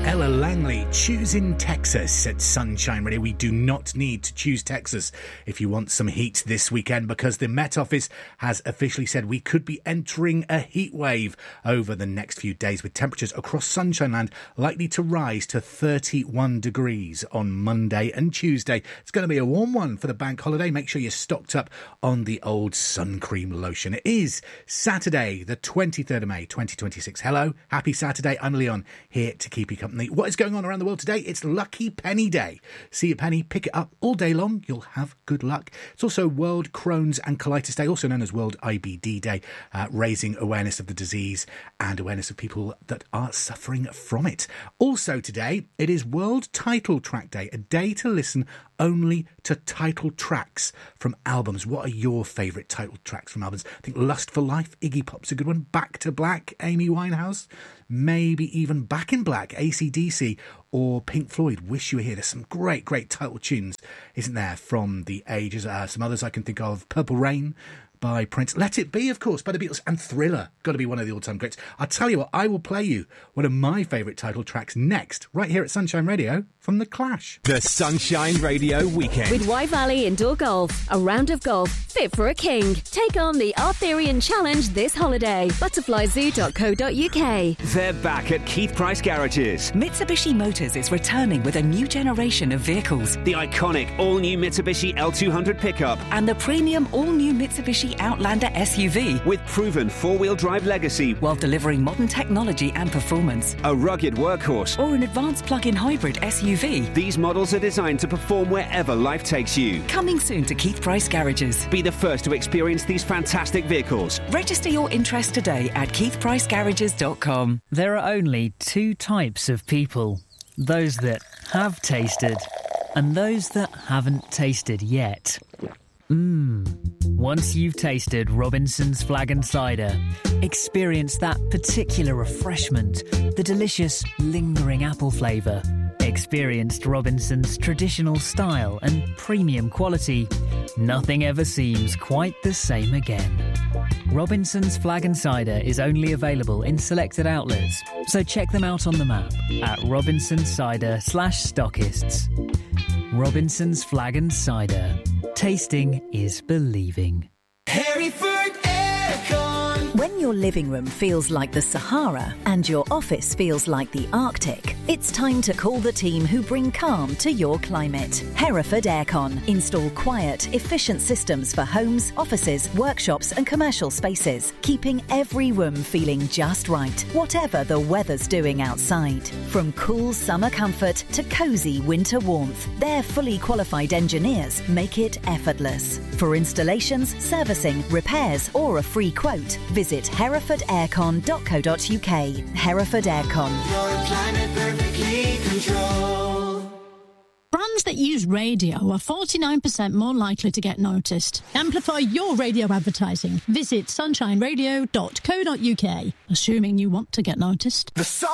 Ella Langley, choosing Texas at Sunshine Radio. We do not need to choose Texas if you want some heat this weekend, because the Met Office has officially said we could be entering a heat wave over the next few days, with temperatures across Sunshine Land likely to rise to 31 degrees on Monday and Tuesday. It's going to be a warm one for the bank holiday. Make sure you're stocked up on the old sun cream lotion. It is Saturday, the 23rd of May, 2026. Hello, happy Saturday. I'm Leon, here to keep you company. What is going on around the world today? It's Lucky Penny Day. See a penny, pick it up all day long. You'll have good luck. It's also World Crohn's and Colitis Day, also known as World IBD Day, raising awareness of the disease and awareness of people that are suffering from it. Also today, it is World Title Track Day, a day to listen only to title tracks from albums. What are your favourite title tracks from albums? I think Lust for Life, Iggy Pop's a good one. Back to Black, Amy Winehouse. Maybe even Back in Black, AC/DC, or Pink Floyd, Wish You Were Here. There's some great title tunes, isn't there, from the ages. Some others I can think of, Purple Rain by Prince, Let It Be, of course, by the Beatles, and Thriller, got to be one of the all-time greats. I'll tell you what, I will play you one of my favourite title tracks next, right here at Sunshine Radio, from The Clash. The Sunshine Radio Weekend. With Wye Valley Indoor Golf, a round of golf fit for a king. Take on the Arthurian Challenge this holiday. Butterflyzoo.co.uk. They're back at Keith Price Garages. Mitsubishi Motors is returning with a new generation of vehicles. The iconic all-new Mitsubishi L200 pickup. And the premium all-new Mitsubishi Outlander SUV. With proven four-wheel drive legacy. While delivering modern technology and performance. A rugged workhorse. Or an advanced plug-in hybrid SUV. These models are designed to perform wherever life takes you. Coming soon to Keith Price Garages. Be the first to experience these fantastic vehicles. Register your interest today at keithpricegarages.com. There are only two types of people. Those that have tasted and those that haven't tasted yet. Once you've tasted Robinson's Flag and Cider, experience that particular refreshment, the delicious, lingering apple flavour. Experienced Robinson's traditional style and premium quality. Nothing ever seems quite the same again. Robinson's Flag and Cider is only available in selected outlets, so check them out on the map at robinsoncider/stockists. Robinson's Flag and Cider. Tasting is believing. Hereford Aircon. When your living room feels like the Sahara and your office feels like the Arctic, it's time to call the team who bring calm to your climate. Hereford Aircon. Install quiet, efficient systems for homes, offices, workshops and commercial spaces, keeping every room feeling just right, whatever the weather's doing outside. From cool summer comfort to cosy winter warmth, their fully qualified engineers make it effortless. For installations, servicing, repairs or a free quote, visit herefordaircon.co.uk. Hereford Aircon. Your climate perfectly controlled. Brands that use radio are 49% more likely to get noticed. Amplify your radio advertising. Visit sunshineradio.co.uk. Assuming you want to get noticed.